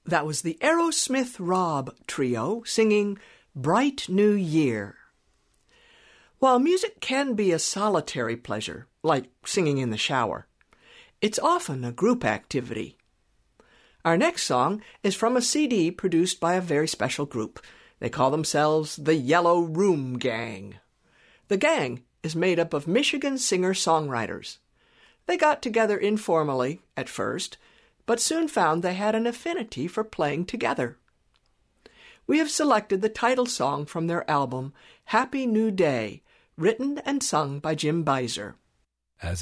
That was the Aerosmith Rob Trio singing Bright New Year. While music can be a solitary pleasure, like singing in the shower, it's often a group activity. Our next song is from a CD produced by a very special group. They call themselves the Yellow Room Gang. The gang is made up of Michigan singer-songwriters. They got together informally at first, but soon found they had an affinity for playing together. We have selected the title song from their album, Happy New Day, written and sung by Jim Beiser.